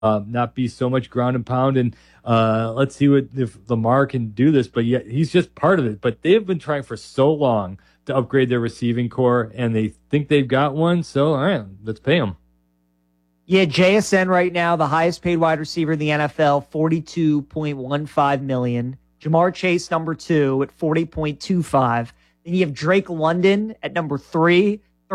not be so much ground and pound. And let's see if Lamar can do this. But yeah, he's just part of it. But they've been trying for so long to upgrade their receiving core, and they think they've got one. So, all right, let's pay them. Yeah, JSN right now, the highest paid wide receiver in the NFL, $42.15 million. Jamar Chase, number 2, at $40.25. Then you have Drake London at number 3,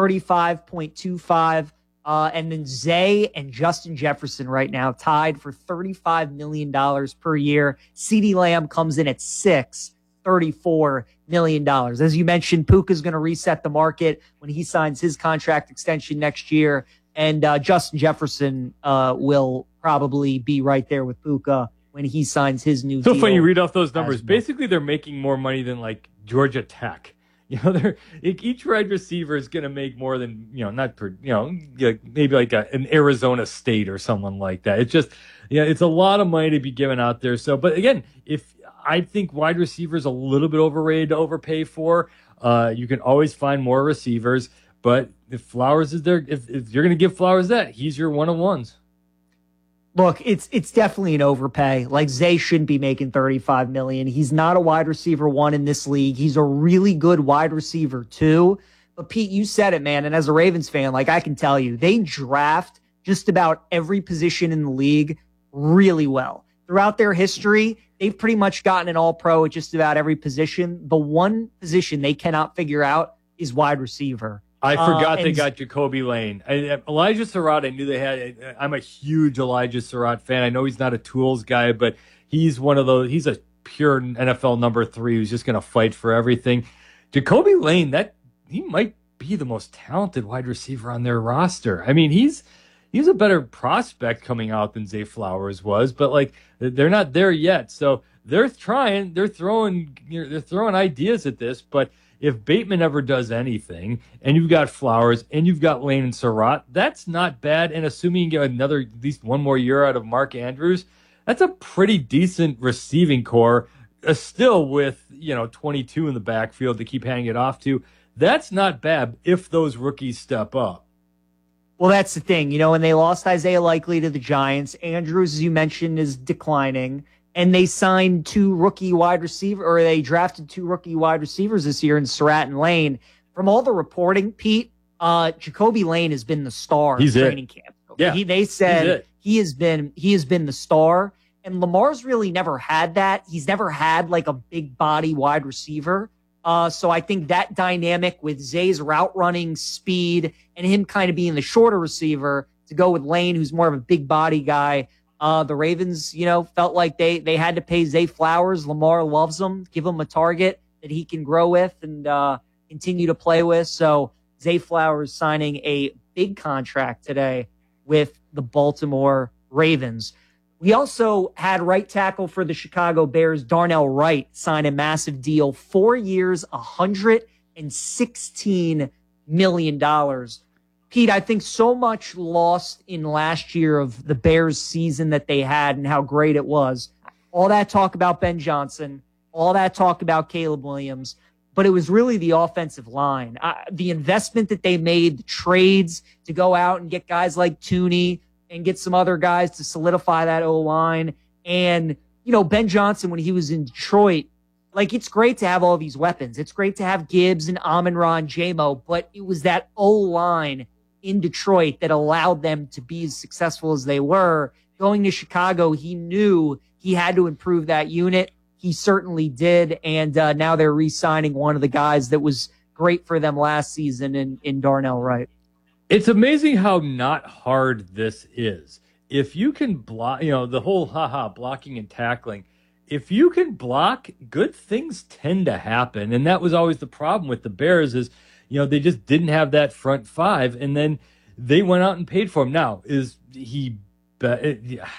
$35.25. And then Zay and Justin Jefferson right now tied for $35 million per year. CeeDee Lamb comes in at 6, $34 million. As you mentioned, Puka's going to reset the market when he signs his contract extension next year. And Justin Jefferson will probably be right there with Puka when he signs his new deal. So funny you read off those numbers. Basically, they're making more money than like Georgia Tech. Each wide receiver is going to make more than, not per, maybe like an Arizona State or someone like that. It's just, it's a lot of money to be given out there. So, but again, if I think wide receivers a little bit overrated to overpay for, you can always find more receivers. But if Flowers is there, if you're going to give Flowers that, he's your one-on-ones. Look, it's definitely an overpay. Like, Zay shouldn't be making $35 million. He's not a wide receiver 1 in this league. He's a really good wide receiver 2. But Pete, you said it, man. And as a Ravens fan, like, I can tell you, they draft just about every position in the league really well. Throughout their history, they've pretty much gotten an all-pro at just about every position. The one position they cannot figure out is wide receiver. I forgot they got Jacoby Lane. Elijah Surratt, I knew they had. I'm a huge Elijah Surratt fan. I know he's not a tools guy, but he's one of those. He's a pure NFL number 3 who's just going to fight for everything. Jacoby Lane, he might be the most talented wide receiver on their roster. I mean, he's a better prospect coming out than Zay Flowers was, but like they're not there yet. So they're trying. They're throwing ideas at this, but if Bateman ever does anything, and you've got Flowers, and you've got Lane and Surratt, that's not bad. And assuming you get at least one more year out of Mark Andrews, that's a pretty decent receiving core, still with 22 in the backfield to keep handing it off to. That's not bad if those rookies step up. Well, that's the thing. When they lost Isaiah Likely to the Giants, Andrews, as you mentioned, is declining. And they signed 2 rookie wide receiver, or they drafted 2 rookie wide receivers this year in Surratt and Lane. From all the reporting, Pete, Jacoby Lane has been the star of training camp. Yeah, they said he has been the star, and Lamar's really never had that. He's never had like a big body wide receiver. So I think that dynamic with Zay's route running speed and him kind of being the shorter receiver to go with Lane, who's more of a big body guy. The Ravens, felt like they had to pay Zay Flowers. Lamar loves him. Give him a target that he can grow with and continue to play with. So Zay Flowers signing a big contract today with the Baltimore Ravens. We also had right tackle for the Chicago Bears, Darnell Wright, sign a massive deal. 4 years, $116 million. Pete, I think so much lost in last year of the Bears season that they had and how great it was. All that talk about Ben Johnson, all that talk about Caleb Williams, but it was really the offensive line. The investment that they made, the trades to go out and get guys like Tooney and get some other guys to solidify that O-line. And, Ben Johnson, when he was in Detroit, like, it's great to have all these weapons. It's great to have Gibbs and Amon-Ra and J-Mo, but it was that O-line in Detroit that allowed them to be as successful as they were. Going to Chicago, he knew he had to improve that unit. He certainly did, and now they're re-signing one of the guys that was great for them last season in Darnell Wright. It's amazing how not hard this is. If you can block, the whole blocking and tackling, if you can block, good things tend to happen. And that was always the problem with the Bears is, they just didn't have that front 5, and then they went out and paid for him. Now, is he better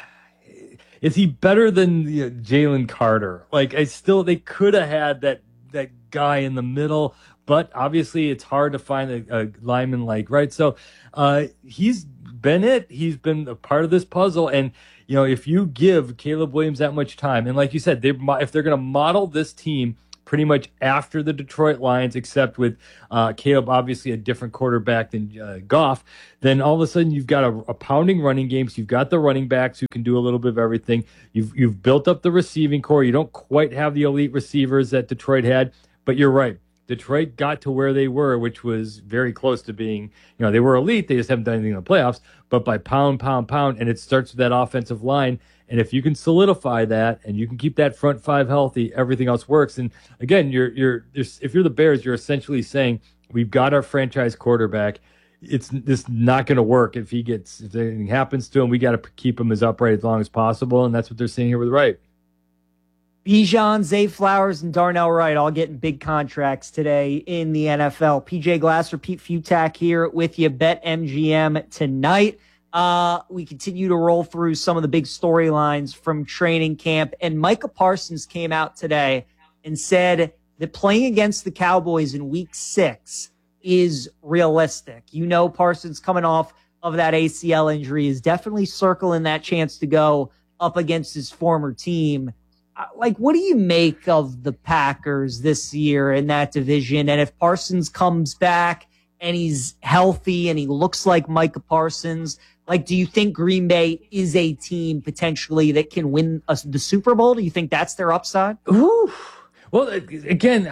than Jalen Carter? Like, they could have had that guy in the middle, but obviously it's hard to find a lineman like, right? So he's been a part of this puzzle, and if you give Caleb Williams that much time, and like you said, if they're going to model this team pretty much after the Detroit Lions, except with Caleb, obviously a different quarterback than Goff. Then all of a sudden you've got a pounding running game. So you've got the running backs who can do a little bit of everything. You've built up the receiving core. You don't quite have the elite receivers that Detroit had, but you're right. Detroit got to where they were, which was very close to being, they were elite. They just haven't done anything in the playoffs. But by pound, and it starts with that offensive line. And if you can solidify that and you can keep that front five healthy, everything else works. And again, if you're the Bears, you're essentially saying we've got our franchise quarterback. It's this not going to work if anything happens to him. We got to keep him as upright as long as possible, and that's what they're saying here with Wright. Bijan, Zay Flowers, and Darnell Wright all getting big contracts today in the NFL. PJ Glasser, Pete Futak here with you. BetMGM tonight. We continue to roll through some of the big storylines from training camp. And Micah Parsons came out today and said that playing against the Cowboys in week 6 is realistic. Parsons coming off of that ACL injury is definitely circling that chance to go up against his former team. What do you make of the Packers this year in that division? And if Parsons comes back and he's healthy and he looks like Micah Parsons, do you think Green Bay is a team potentially that can win the Super Bowl? Do you think that's their upside? Ooh. Well, again,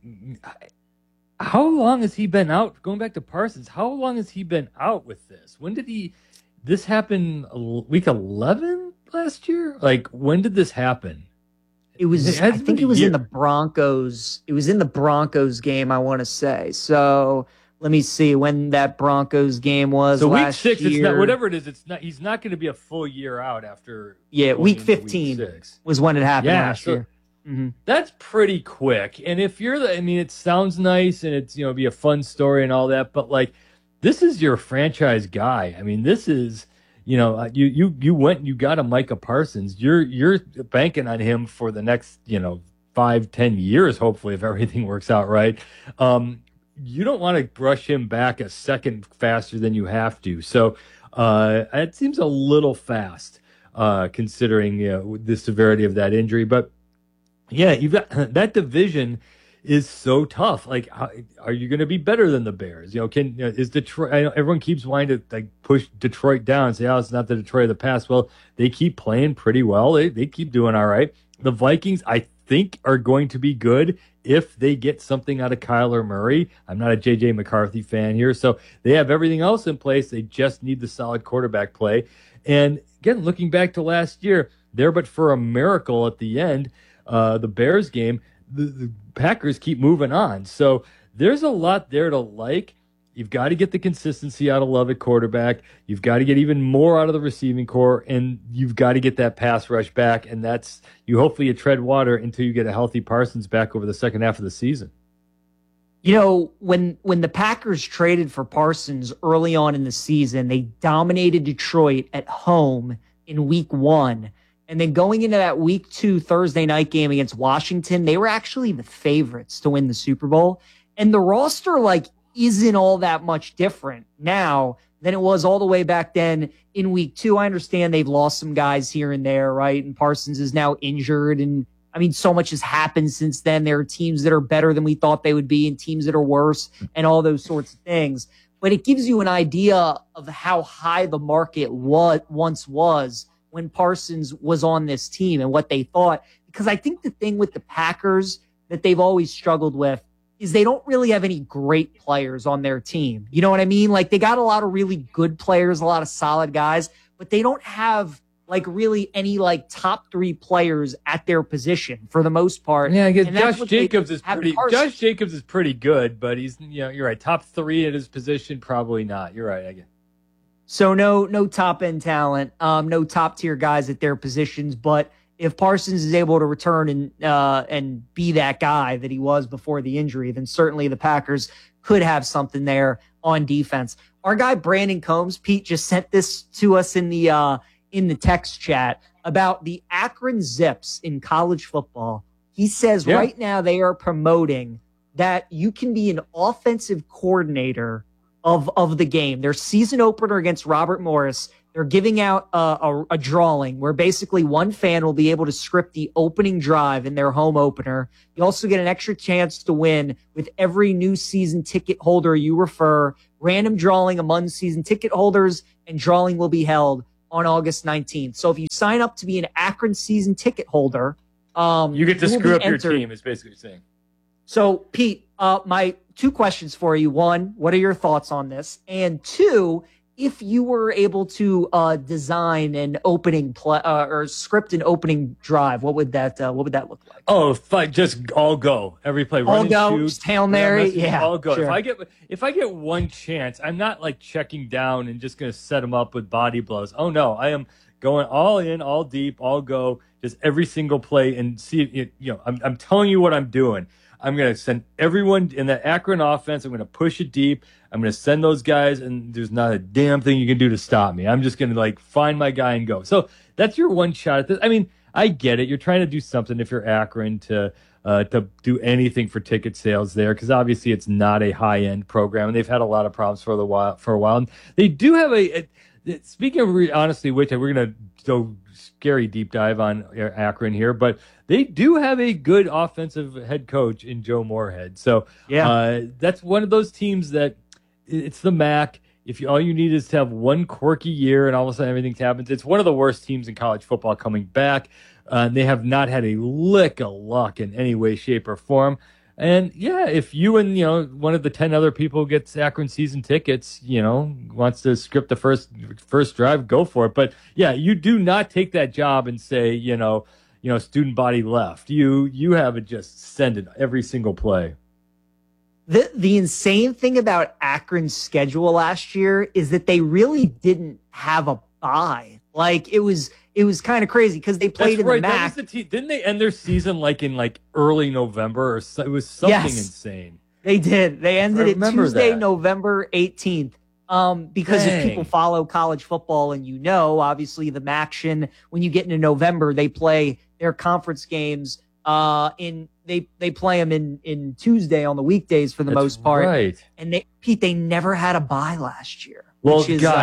how long has he been out? Going back to Parsons, how long has he been out with this? When did this happen? Week 11 last year? When did this happen? It was, I think it was in the Broncos. It was in the Broncos game, I want to say. So let me see when that Broncos game was. So last week 6, year. It's not, whatever it is, it's not. He's not going to be a full year out after. Yeah, week 15 was when it happened last year. Mm-hmm. That's pretty quick. And if you're it sounds nice and it's be a fun story and all that, but this is your franchise guy. This is. You went and you got a Micah Parsons. You're banking on him for the next 5-10 years, hopefully, if everything works out right. You don't want to brush him back a second faster than you have to. So it seems a little fast considering the severity of that injury. But yeah, you've got that division is so tough. Are you going to be better than the Bears? Is Detroit? I know everyone keeps wanting to push Detroit down and say, "Oh, it's not the Detroit of the past." Well, they keep playing pretty well. They keep doing all right. The Vikings, I think, are going to be good if they get something out of Kyler Murray. I'm not a JJ McCarthy fan here, so they have everything else in place. They just need the solid quarterback play. And again, looking back to last year, but for a miracle at the end, the Bears game. The Packers keep moving on. So there's a lot there to like. You've got to get the consistency out of Love at quarterback. You've got to get even more out of the receiving core, and you've got to get that pass rush back. And hopefully you tread water until you get a healthy Parsons back over the second half of the season. When the Packers traded for Parsons early on in the season, they dominated Detroit at home in week 1. And then going into that week 2 Thursday night game against Washington, they were actually the favorites to win the Super Bowl. And the roster, isn't all that much different now than it was all the way back then in week 2. I understand they've lost some guys here and there, right? And Parsons is now injured. And so much has happened since then. There are teams that are better than we thought they would be and teams that are worse and all those sorts of things. But it gives you an idea of how high the market once was when Parsons was on this team and what they thought. Because I think the thing with the Packers that they've always struggled with is they don't really have any great players on their team. You know what I mean? They got a lot of really good players, a lot of solid guys, but they don't have really any top 3 players at their position for the most part. Yeah, I guess Josh Jacobs is pretty good, but he's you're right. Top 3 at his position, probably not. You're right, I guess. So no top end talent, no top tier guys at their positions. But if Parsons is able to return and be that guy that he was before the injury, then certainly the Packers could have something there on defense. Our guy Brandon Combs, Pete, just sent this to us in the text chat about the Akron Zips in college football. He says right now they are promoting that you can be an offensive coordinator of the game. Their season opener against Robert Morris they're giving out a drawing where basically one fan will be able to script the opening drive in their home opener. You also get an extra chance to win with every new season ticket holder you refer. Random drawing among season ticket holders, and drawing will be held on August 19th. So if you sign up to be an Akron season ticket holder, you get to screw up your team, is basically what you're saying. So, Pete, my two questions for you. One, what are your thoughts on this? And two, if you were able to design an opening play or script an opening drive, what would that look like? Oh, just all go every play. All go, just Hail Mary, yeah. All go. Sure. If I get one chance, I'm not like checking down and just going to set them up with body blows. Oh no, I am going all in, all deep, all go, just every single play and see. I'm telling you what I'm doing. I'm going to send everyone in the Akron offense. I'm going to push it deep. I'm going to send those guys, and there's not a damn thing you can do to stop me. I'm just going to find my guy and go. So that's your one shot at this. I mean, I get it. You're trying to do something if you're Akron to do anything for ticket sales there, because obviously it's not a high end program, and they've had a lot of problems for a while. And they do have speaking of honestly, which we're going to go scary deep dive on Akron here, but they do have a good offensive head coach in Joe Moorhead. So that's one of those teams that it's the MAC. If all you need is to have one quirky year and all of a sudden everything happens, it's one of the worst teams in college football coming back. They have not had a lick of luck in any way, shape, or form. And if you and one of the 10 other people gets Akron season tickets, wants to script the first drive, go for it. But you do not take that job and say student body left. You have it just send it every single play. The insane thing about Akron's schedule last year is that they really didn't have a bye. It was kind of crazy because they played in the MAC. Didn't they end their season in early November or so? It was something insane. They did. They ended it Tuesday, November 18th. Because if people follow college football and obviously the MACtion, when you get into November, they play their conference games they play them in Tuesday on the weekdays for the most part. Right. And they never had a bye last year. Well,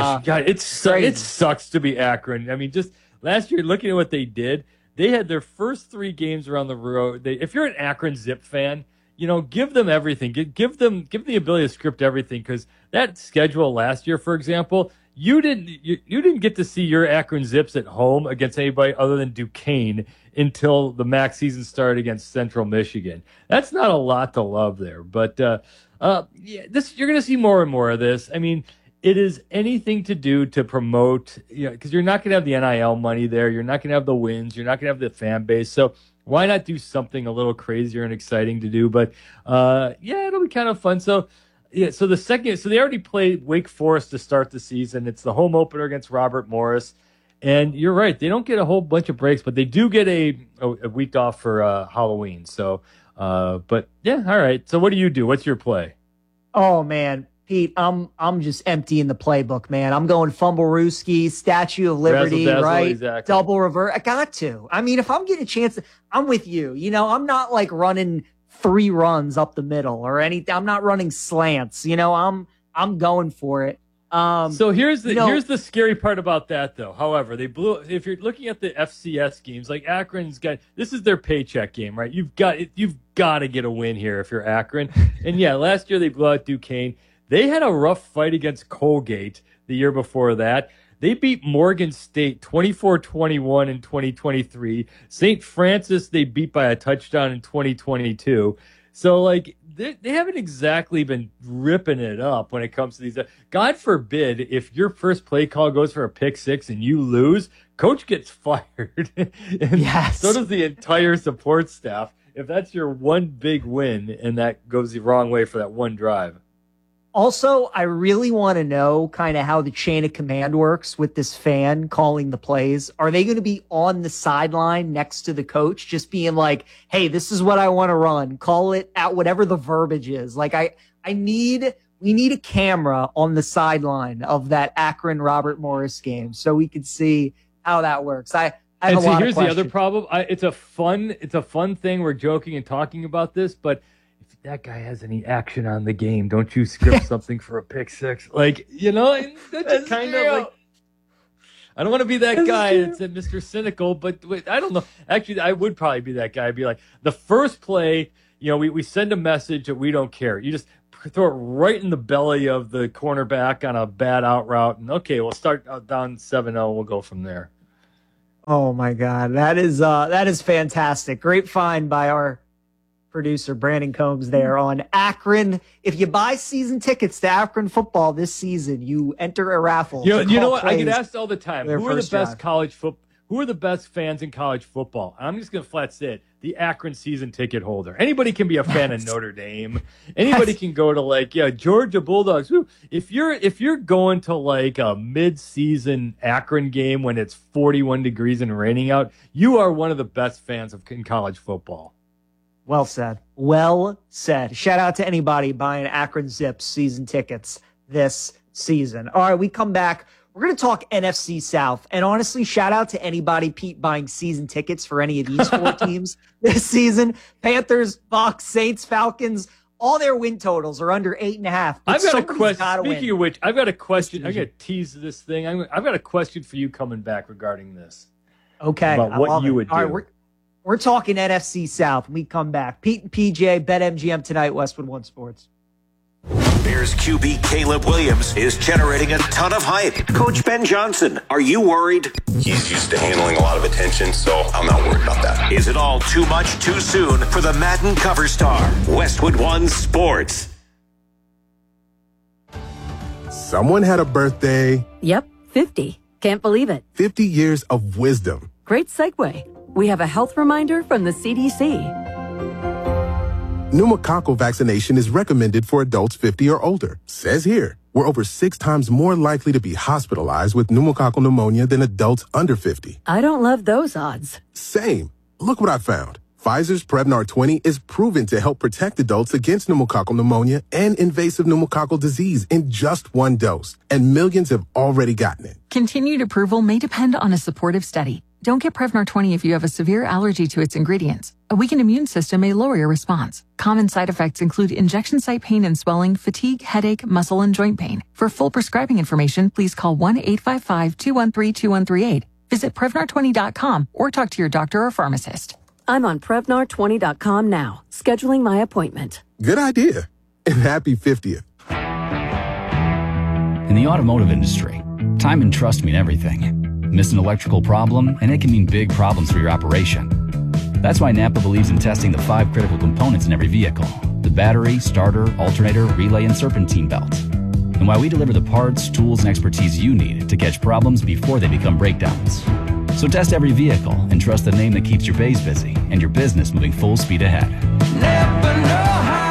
it sucks to be Akron. I mean, just last year, looking at what they did, they had their first 3 games around the road. If you're an Akron Zip fan, give them everything. Give them the ability to script everything, because that schedule last year, for example, you didn't get to see your Akron Zips at home against anybody other than Duquesne until the MAC season started against Central Michigan. That's not a lot to love there, but you're going to see more and more of this. I mean, it is anything to do to promote, because you're not going to have the NIL money there. You're not going to have the wins. You're not going to have the fan base. So why not do something a little crazier and exciting to do? But it'll be kind of fun. So so they already played Wake Forest to start the season. It's the home opener against Robert Morris. And you're right, they don't get a whole bunch of breaks, but they do get a week off for Halloween. So, all right. So what do you do? What's your play? Oh man, Pete, I'm just emptying the playbook, man. I'm going Fumblerooski, Statue of Liberty, right? Exactly. Double revert. I got to. I mean, if I'm getting a chance, I'm with you. I'm not running 3 runs up the middle or anything. I'm not running slants. I'm going for it. So here's the scary part about that, though. However, if you're looking at the FCS games, Akron's got, this is their paycheck game, right? You've got to get a win here if you're Akron. And last year they blew out Duquesne. They had a rough fight against Colgate the year before that. They beat Morgan State 24-21 in 2023. St. Francis they beat by a touchdown in 2022. So they haven't exactly been ripping it up when it comes to these. God forbid if your first play call goes for a pick 6 and you lose, coach gets fired. And so does the entire support staff if that's your one big win and that goes the wrong way for that one drive. Also, I really want to know kind of how the chain of command works with this fan calling the plays. Are they going to be on the sideline next to the coach, just being like, hey, this is what I want to run. Call it at whatever the verbiage is. We need a camera on the sideline of that Akron Robert Morris game so we can see how that works. I have a lot of questions. Here's the other problem. It's a fun thing. We're joking and talking about this, but if that guy has any action on the game, don't you script something for a pick 6? Don't you kind of I don't want to be that guy that's Mr. Cynical, but I don't know. Actually, I would probably be that guy. I'd be like, the first play, we send a message that we don't care. You just throw it right in the belly of the cornerback on a bad out route, and okay, we'll start down 7-0. We'll go from there. Oh my God, that is fantastic. Great find by our producer Brandon Combs there on Akron. If you buy season tickets to Akron football this season, you enter a raffle. You know what? I get asked all the time, who are the best who are the best fans in college football? And I'm just going to flat say it. The Akron season ticket holder. Anybody can be a fan of Notre Dame. Anybody can go to Georgia Bulldogs. If you're going to like a mid-season Akron game when it's 41 degrees and raining out, you are one of the best fans in college football. Well said. Well said. Shout out to anybody buying Akron Zips season tickets this season. All right, we come back. We're going to talk NFC South. And honestly, shout out to anybody, Pete, buying season tickets for any of these 4 teams this season. Panthers, Bucs, Saints, Falcons, all their win totals are under 8.5. I've got a question. Speaking of which, I've got a question. I'm going to tease this thing. I've got a question for you coming back regarding this. Okay. About what you would do. All right, we're talking NFC South. We come back. Pete and PJ, BetMGM tonight, Westwood One Sports. Bears QB Caleb Williams is generating a ton of hype. Coach Ben Johnson, are you worried? He's used to handling a lot of attention, so I'm not worried about that. Is it all too much too soon for the Madden cover star? Westwood One Sports. Someone had a birthday. Yep, 50. Can't believe it. 50 years of wisdom. Great segue. We have a health reminder from the CDC. Pneumococcal vaccination is recommended for adults 50 or older. Says here, we're over 6 times more likely to be hospitalized with pneumococcal pneumonia than adults under 50. I don't love those odds. Same. Look what I found. Pfizer's Prevnar 20 is proven to help protect adults against pneumococcal pneumonia and invasive pneumococcal disease in just 1 dose. And millions have already gotten it. Continued approval may depend on a supportive study. Don't get Prevnar 20 if you have a severe allergy to its ingredients. A weakened immune system may lower your response. Common side effects include injection site pain and swelling, fatigue, headache, muscle, and joint pain. For full prescribing information, please call 1-855-213-2138. Visit Prevnar20.com or talk to your doctor or pharmacist. I'm on Prevnar20.com now, scheduling my appointment. Good idea. And happy 50th. In the automotive industry, time and trust mean everything. Miss an electrical problem, and it can mean big problems for your operation. That's why Napa believes in testing the 5 critical components in every vehicle: the battery, starter, alternator, relay, and serpentine belt. And why we deliver the parts, tools, and expertise you need to catch problems before they become breakdowns. So test every vehicle and trust the name that keeps your bays busy and your business moving full speed ahead. Never know how.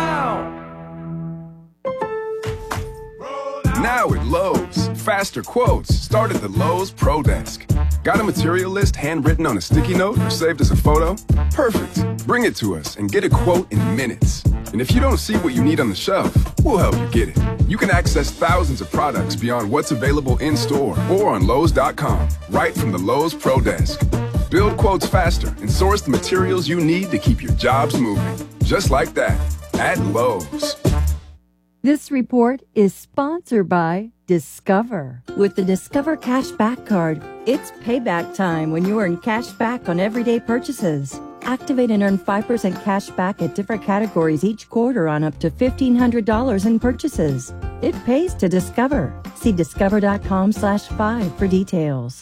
Now at Lowe's, faster quotes start at the Lowe's Pro Desk. Got a material list handwritten on a sticky note or saved as a photo? Perfect. Bring it to us and get a quote in minutes. And if you don't see what you need on the shelf, we'll help you get it. You can access thousands of products beyond what's available in store or on Lowe's.com, right from the Lowe's Pro Desk. Build quotes faster and source the materials you need to keep your jobs moving. Just like that, at Lowe's. This report is sponsored by Discover. With the Discover Cash Back Card, it's payback time when you earn cash back on everyday purchases. Activate and earn 5% cash back at different categories each quarter on up to $1,500 in purchases. It pays to Discover. See discover.com/5 for details.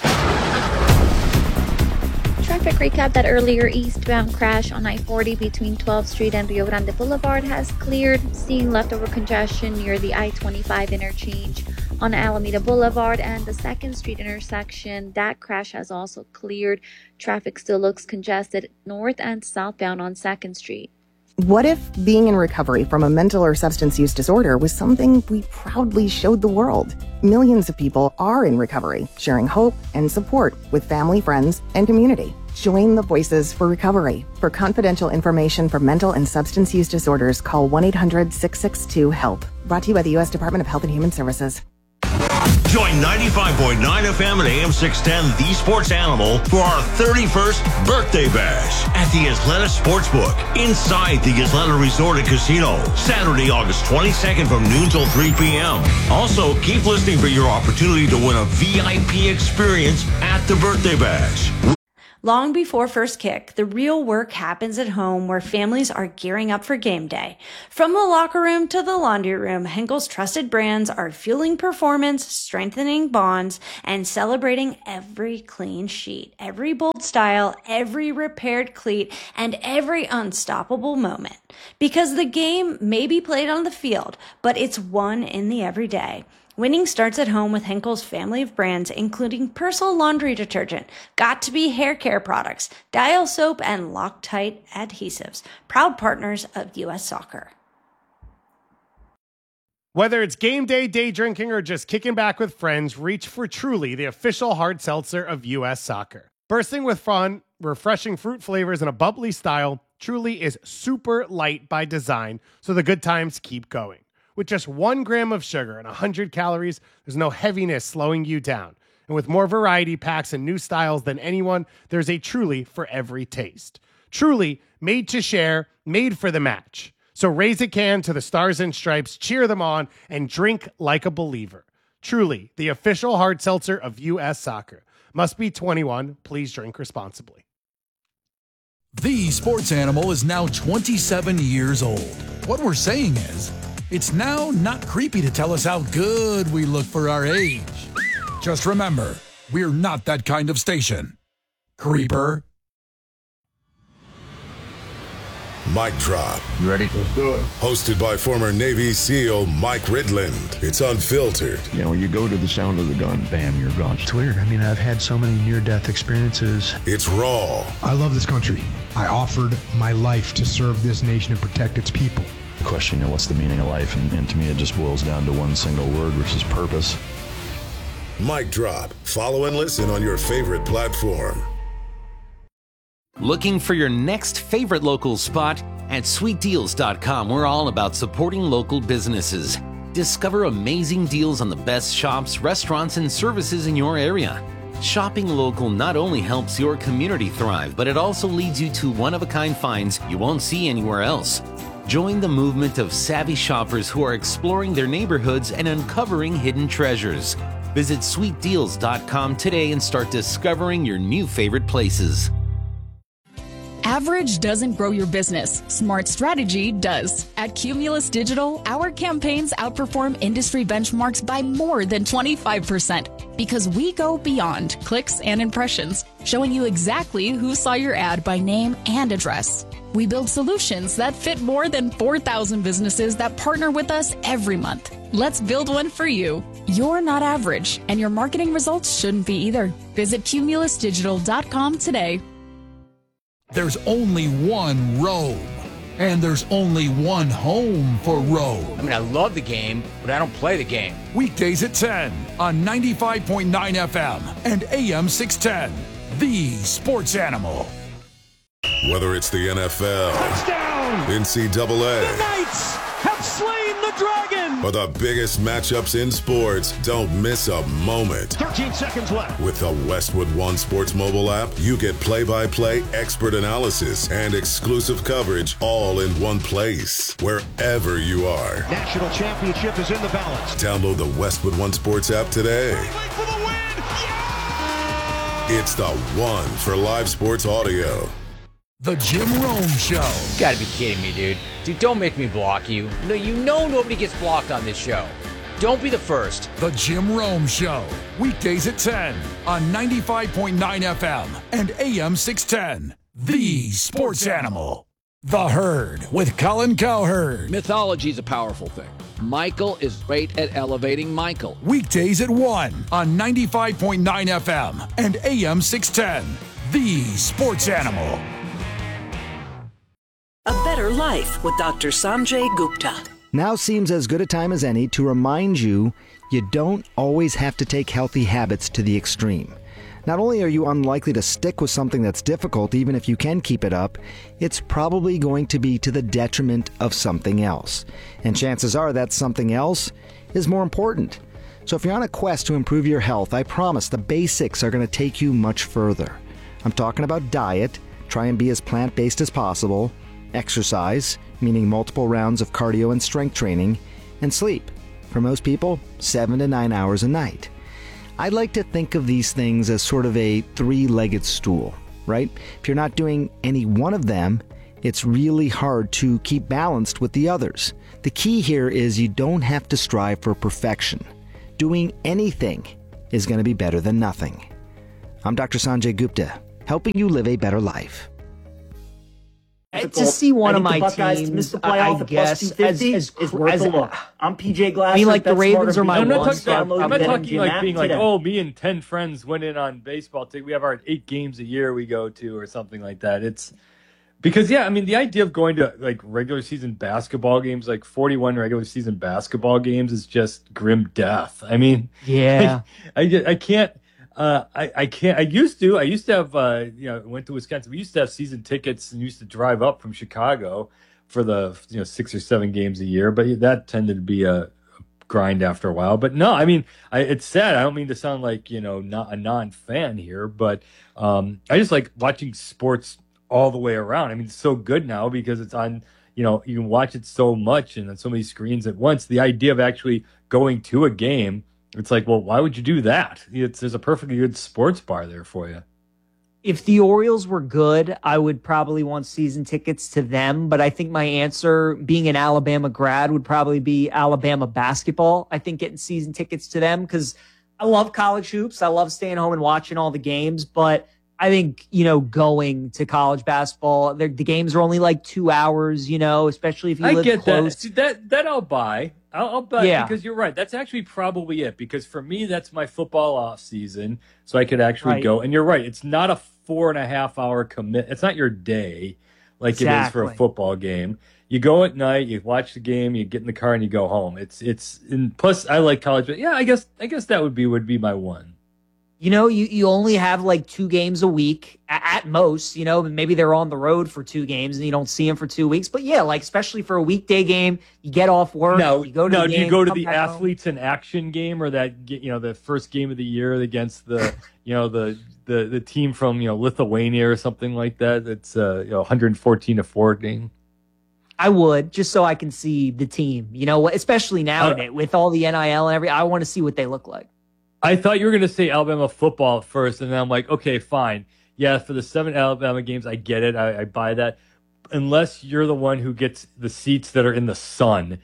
Traffic recap: that earlier eastbound crash on I-40 between 12th Street and Rio Grande Boulevard has cleared. Seeing leftover congestion near the I-25 interchange on Alameda Boulevard and the 2nd Street intersection. That crash has also cleared. Traffic still looks congested north and southbound on 2nd Street. What if being in recovery from a mental or substance use disorder was something we proudly showed the world? Millions of people are in recovery, sharing hope and support with family, friends, and community. Join the Voices for Recovery. For confidential information for mental and substance use disorders, call 1-800-662-HELP. Brought to you by the U.S. Department of Health and Human Services. Join 95.9 FM and AM 610 The Sports Animal for our 31st birthday bash at the Isleta Sportsbook inside the Isleta Resort and Casino. Saturday, August 22nd from noon till 3 p.m. Also, keep listening for your opportunity to win a VIP experience at the birthday bash. Long before first kick, the real work happens at home where families are gearing up for game day. From the locker room to the laundry room, Henkel's trusted brands are fueling performance, strengthening bonds, and celebrating every clean sheet, every bold style, every repaired cleat, and every unstoppable moment. Because the game may be played on the field, but it's won in the everyday. Winning starts at home with Henkel's family of brands, including Persil laundry detergent, Got2b hair care products, Dial soap, and Loctite adhesives. Proud partners of U.S. Soccer. Whether it's game day, day drinking, or just kicking back with friends, reach for Truly, the official hard seltzer of U.S. Soccer. Bursting with fun, refreshing fruit flavors, and a bubbly style, Truly is super light by design, so the good times keep going. With just 1 gram of sugar and 100 calories, there's no heaviness slowing you down. And with more variety packs and new styles than anyone, there's a Truly for every taste. Truly, made to share, made for the match. So raise a can to the Stars and Stripes, cheer them on, and drink like a believer. Truly, the official hard seltzer of U.S. Soccer. Must be 21. Please drink responsibly. The Sports Animal is now 27 years old. What we're saying is, it's now not creepy to tell us how good we look for our age. Just remember, we're not that kind of station. Creeper. Mic Drop. You ready? Let's do it. Hosted by former Navy SEAL Mike Ridland. It's unfiltered. You know, you go to the sound of the gun, bam, you're gone. It's weird. I mean, I've had so many near-death experiences. It's raw. I love this country. I offered my life to serve this nation and protect its people. Question, you know, what's the meaning of life? And to me, it just boils down to one single word, which is purpose. Mic Drop. Follow and listen on your favorite platform. Looking for your next favorite local spot? At sweetdeals.com, we're all about supporting local businesses. Discover amazing deals on the best shops, restaurants, and services in your area. Shopping local not only helps your community thrive, but it also leads you to one-of-a-kind finds you won't see anywhere else. Join the movement of savvy shoppers who are exploring their neighborhoods and uncovering hidden treasures. Visit sweetdeals.com today and start discovering your new favorite places. Average doesn't grow your business. Smart strategy does. At Cumulus Digital, our campaigns outperform industry benchmarks by more than 25% because we go beyond clicks and impressions, showing you exactly who saw your ad by name and address. We build solutions that fit more than 4,000 businesses that partner with us every month. Let's build one for you. You're not average, and your marketing results shouldn't be either. Visit cumulusdigital.com today. There's only one Rome, and there's only one home for Rome. I mean, I love the game, but I don't play the game. Weekdays at 10 on 95.9 FM and AM 610. The Sports Animal. Whether it's the NFL, touchdown, NCAA, the Knights have slain the dragon, or the biggest matchups in sports, don't miss a moment. 13 seconds left. With the Westwood One Sports mobile app, you get play-by-play expert analysis and exclusive coverage all in one place, wherever you are. National championship is in the balance. Download the Westwood One Sports app today. For the win! Yeah! It's the one for live sports audio. The Jim Rome Show. You gotta be kidding me, dude. Dude, don't make me block you. No, you know nobody gets blocked on this show. Don't be the first. The Jim Rome Show. Weekdays at 10 on 95.9 FM and AM 610. The Sports Animal. The Herd with Colin Cowherd. Mythology is a powerful thing. Michael is great at elevating Michael. Weekdays at 1 on 95.9 FM and AM 610. The Sports Animal. A better life with Dr. Sanjay Gupta. Now seems as good a time as any to remind you you don't always have to take healthy habits to the extreme. Not only are you unlikely to stick with something that's difficult, even if you can keep it up, it's probably going to be to the detriment of something else. And chances are that something else is more important. So if you're on a quest to improve your health, I promise the basics are going to take you much further. I'm talking about diet, try and be as plant-based as possible, exercise, meaning multiple rounds of cardio and strength training, and sleep. For most people, 7 to 9 hours a night. I like to think of these things as sort of a three-legged stool, right? If you're not doing any one of them, it's really hard to keep balanced with the others. The key here is you don't have to strive for perfection. Doing anything is going to be better than nothing. I'm Dr. Sanjay Gupta, helping you live a better life. To see one of my teams miss the playoff at plus 250 is worth a look. I'm PJ Glasser. I mean, like the Ravens are my one. I'm not talking like being like, oh, me and 10 friends went in on baseball. We have our 8 games a year we go to or something like that. It's because, yeah, I mean, the idea of going to like regular season basketball games, like 41 regular season basketball games is just grim death. I mean, yeah, I can't. I can't. I used to have, went to Wisconsin. We used to have season tickets and used to drive up from Chicago for the, 6 or 7 games a year. But that tended to be a grind after a while. But no, I mean, it's sad. I don't mean to sound like, not a non-fan here, but I just like watching sports all the way around. I mean, it's so good now because it's on, you can watch it so much and on so many screens at once. The idea of actually going to a game, it's like, well, why would you do that? There's a perfectly good sports bar there for you. If the Orioles were good, I would probably want season tickets to them. But I think my answer, being an Alabama grad, would probably be Alabama basketball. I think getting season tickets to them because I love college hoops. I love staying home and watching all the games. But I think, going to college basketball, the games are only like 2 hours, especially if you live close. That I'll buy. I'll bet because you're right. That's actually probably it because for me, that's my football off season. So I could actually go. And you're right. It's not a 4.5 hour commit. It's not your day like it is for a football game. You go at night, you watch the game, you get in the car and you go home. And plus I like college, but yeah, I guess that would be my one. You only have like 2 games a week at most, maybe they're on the road for 2 games and you don't see them for 2 weeks. But yeah, like especially for a weekday game, you get off work. Do you go to the Athletes in Action game or that, the first game of the year against the, the team from, Lithuania or something like that? It's 114-4 game. I would, just so I can see the team, especially nowadays with all the NIL and everything. I want to see what they look like. I thought you were going to say Alabama football at first, and then I'm like, okay, fine. Yeah, for the 7 Alabama games, I get it. I buy that. Unless you're the one who gets the seats that are in the sun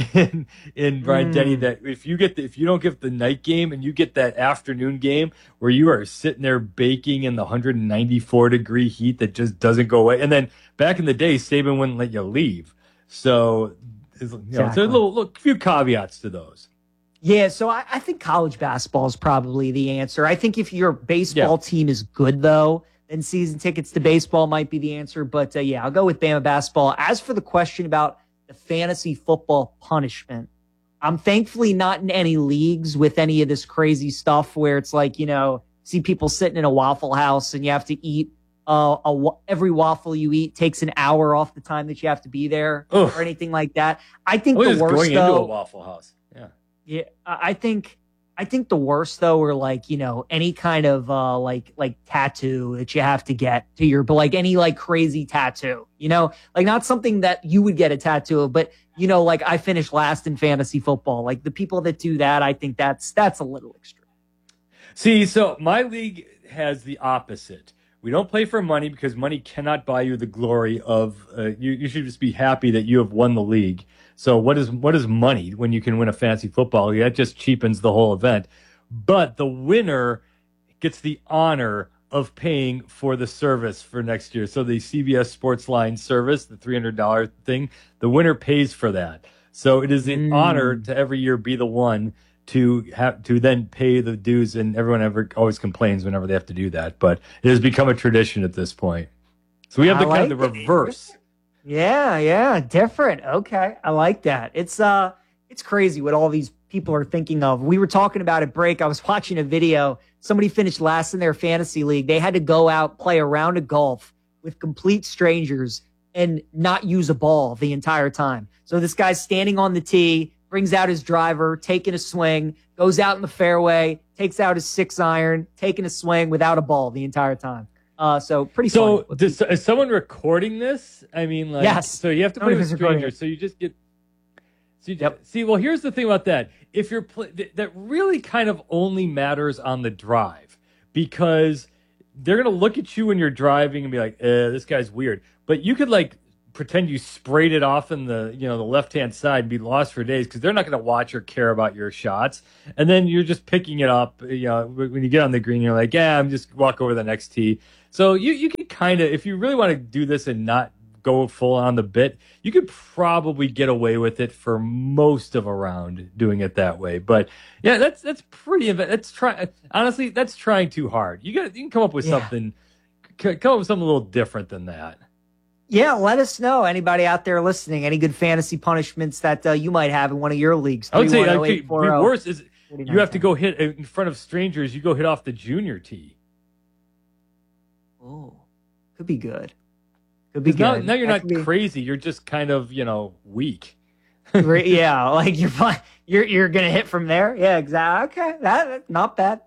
in Bryant-Denny, that if you don't get the night game and you get that afternoon game where you are sitting there baking in the 194-degree heat that just doesn't go away. And then back in the day, Saban wouldn't let you leave. So, there's a few caveats to those. Yeah, so I think college basketball is probably the answer. I think if your baseball team is good, though, then season tickets to baseball might be the answer. But, I'll go with Bama basketball. As for the question about the fantasy football punishment, I'm thankfully not in any leagues with any of this crazy stuff where it's like, see people sitting in a Waffle House and you have to eat every waffle you eat takes an hour off the time that you have to be there or anything like that. I think the worst, going into a Waffle House. Yeah, I think the worst though are like, any kind of like tattoo that you have to get to your, but like any like crazy tattoo, like not something that you would get a tattoo of, but like I finished last in fantasy football. Like the people that do that, I think that's a little extreme. See, so my league has the opposite. We don't play for money because money cannot buy you the glory of. You should just be happy that you have won the league. So what is money when you can win a fantasy football league? That just cheapens the whole event. But the winner gets the honor of paying for the service for next year. So the CBS Sports Line service, the $300 thing, the winner pays for that. So it is an honor to every year be the one to have to then pay the dues, and everyone always complains whenever they have to do that. But it has become a tradition at this point. So we have the kind of the reverse. Yeah, different. Okay, I like that. It's crazy what all these people are thinking of. We were talking about at break. I was watching a video. Somebody finished last in their fantasy league. They had to go out, play a round of golf with complete strangers and not use a ball the entire time. So this guy's standing on the tee. brings out his driver, taking a swing, goes out in the fairway, takes out his 6-iron, taking a swing without a ball the entire time. So pretty So funny. is someone recording this? I mean, like, yes. So you have to put it with strangers. So you just get. See, well, here's the thing about that. If you're that really kind of only matters on the drive, because they're gonna look at you when you're driving and be like, "This guy's weird." But you could like pretend you sprayed it off in the the left-hand side and be lost for days because they're not going to watch or care about your shots. And then you're just picking it up. When you get on the green, you're like, yeah, I'm just walk over the next tee. So you can kind of, if you really want to do this and not go full on the bit, you could probably get away with it for most of a round doing it that way. But yeah, that's pretty. Honestly, that's trying too hard. You can come up with something. Come up with something a little different than that. Yeah, let us know. Anybody out there listening, any good fantasy punishments that you might have in one of your leagues? I would say the worst is you have to go hit in front of strangers. You go hit off the junior tee. Oh, could be good. Could be good. Now you're not crazy. You're just kind of weak. Yeah, like you're gonna hit from there. Yeah, exactly. Okay, that not bad.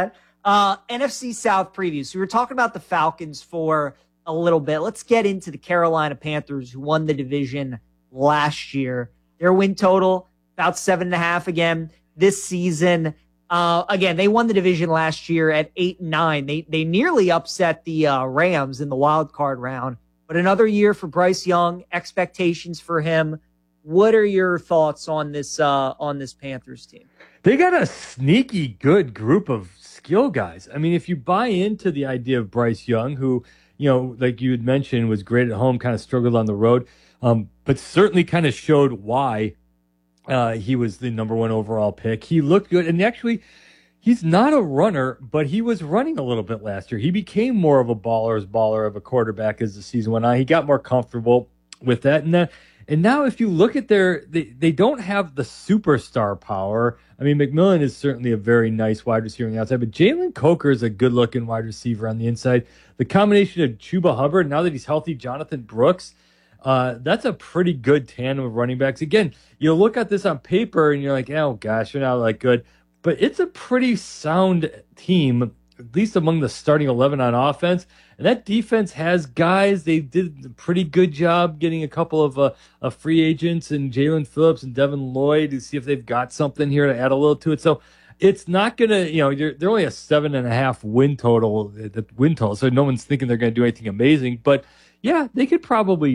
NFC South preview. So we were talking about the Falcons for a little bit. Let's get into the Carolina Panthers, who won the division last year. Their win total about 7.5 again this season. Again, they won the division last year at 8-9. They nearly upset the Rams in the wild card round. But another year for Bryce Young. Expectations for him. What are your thoughts on this Panthers team? They got a sneaky good group of skill guys. I mean, if you buy into the idea of Bryce Young, who like you had mentioned, was great at home, kind of struggled on the road, but certainly kind of showed why he was the number 1 overall pick. He looked good, and actually, he's not a runner, but he was running a little bit last year. He became more of a baller of a quarterback as the season went on. He got more comfortable with that, and now if you look at they don't have the superstar power. I mean, McMillan is certainly a very nice wide receiver on the outside, but Jalen Coker is a good-looking wide receiver on the inside. The combination of Chuba Hubbard, now that he's healthy, Jonathan Brooks, that's a pretty good tandem of running backs. Again, you look at this on paper and you're like, oh gosh, you're not that good. But it's a pretty sound team, at least among the starting 11 on offense. And that defense has guys. They did a pretty good job getting a couple of free agents and Jalen Phillips and Devin Lloyd to see if they've got something here to add a little to it. So it's not going to, they're only a 7.5 win total. So no one's thinking they're going to do anything amazing. But yeah, they could probably,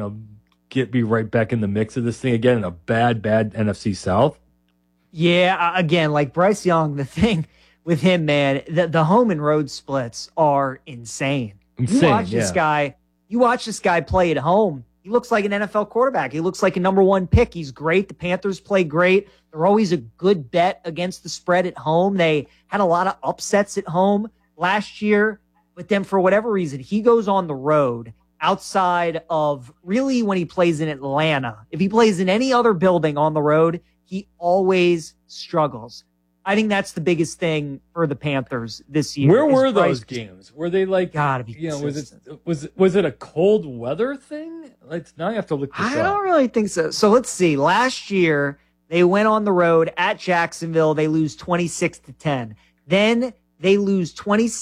be right back in the mix of this thing again in a bad NFC South. Yeah, again, like Bryce Young, the thing with him, man, the home and road splits are insane. You watch this guy play at home. He looks like an NFL quarterback. He looks like a number 1 pick. He's great. The Panthers play great. They're always a good bet against the spread at home. They had a lot of upsets at home last year, but then for whatever reason, he goes on the road outside of really when he plays in Atlanta. If he plays in any other building on the road, he always struggles. I think that's the biggest thing for the Panthers this year. Where were those games? Were they like, gotta be consistent. Was it a cold weather thing? Now you have to look this up. I don't really think so. So let's see. Last year, they went on the road at Jacksonville. They lose 26-10. Then they lose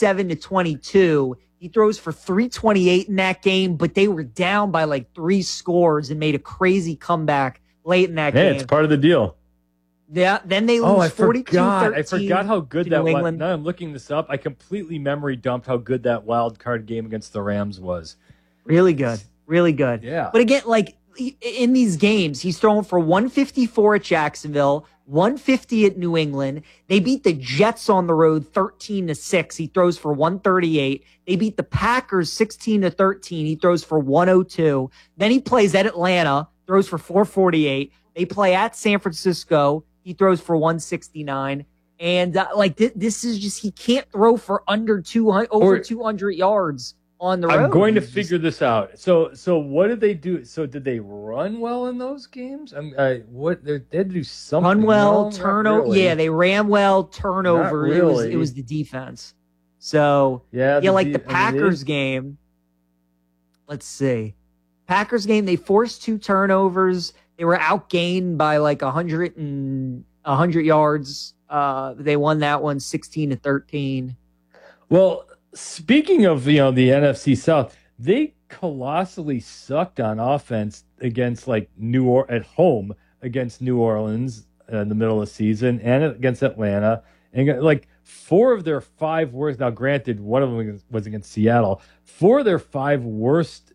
27-22. He throws for 328 in that game, but they were down by like 3 scores and made a crazy comeback late in that game. It's part of the deal. Yeah, then they lose 42-13. I forgot how good that was. Now I'm looking this up. I completely memory dumped how good that wild card game against the Rams was. Really good. Really good. Yeah. But again, like in these games, he's throwing for 154 at Jacksonville, 150 at New England. They beat the Jets on the road 13-6. He throws for 138. They beat the Packers 16-13. He throws for 102. Then he plays at Atlanta, throws for 448. They play at San Francisco. He throws for 169. And this is just, he can't throw for over 200 yards on the road. I'm going to figure this out. So what did they do? So did they run well in those games? They had to do something. Run well, turnover. Really. Yeah, they ran well, turnover. Really. It was the defense. So, the Packers game, let's see. Packers game, they forced 2 turnovers. They were outgained by like 100 yards. They won that one 16-13. Well, speaking of the NFC South, they colossally sucked on offense against at home against New Orleans in the middle of the season and against Atlanta. And like 4 of their 5 worst. Now, granted, one of them was against Seattle. 4 of their 5 worst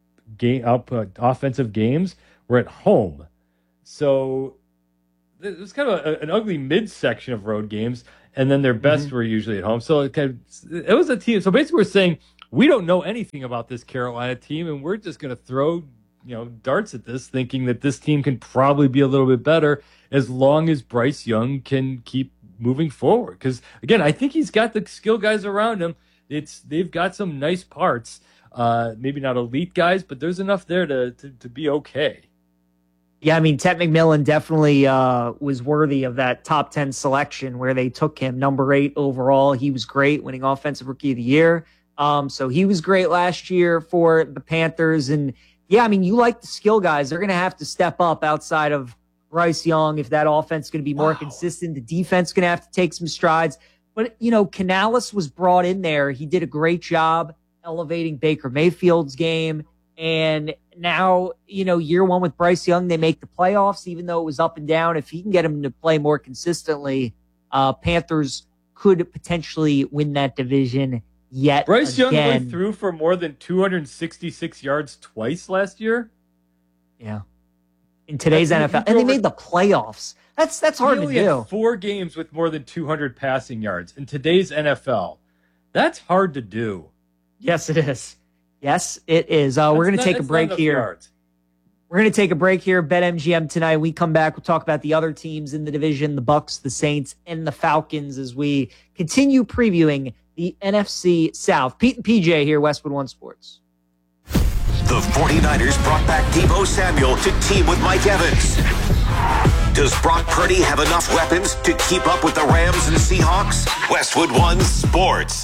offensive games were at home. So it was kind of an ugly midsection of road games, and then their best were usually at home. So it was a team. So basically, we're saying we don't know anything about this Carolina team, and we're just going to throw darts at this, thinking that this team can probably be a little bit better as long as Bryce Young can keep moving forward. Because again, I think he's got the skill guys around him. They've got some nice parts. Maybe not elite guys, but there's enough there to be okay. Yeah, I mean, Ted McMillan definitely was worthy of that top 10 selection where they took him number 8 overall. He was great, winning Offensive Rookie of the Year. So he was great last year for the Panthers. And yeah, I mean, you like the skill guys. They're going to have to step up outside of Bryce Young if that offense is going to be more consistent. The defense is going to have to take some strides. But, Canales was brought in there. He did a great job elevating Baker Mayfield's game. And now, year 1 with Bryce Young, they make the playoffs, even though it was up and down. If he can get him to play more consistently, Panthers could potentially win that division yet Bryce again. Young went through for more than 266 yards twice last year? Yeah. In today's NFL. And they made the playoffs. That's hard to do. He only had 4 games with more than 200 passing yards. In today's NFL, that's hard to do. Yes, it is. Yes, it is. We're going to take a break here. We're going to take a break here. BetMGM tonight. We come back. We'll talk about the other teams in the division, the Bucks, the Saints, and the Falcons as we continue previewing the NFC South. Pete and PJ here, Westwood One Sports. The 49ers brought back Deebo Samuel to team with Mike Evans. Does Brock Purdy have enough weapons to keep up with the Rams and Seahawks? Westwood One Sports.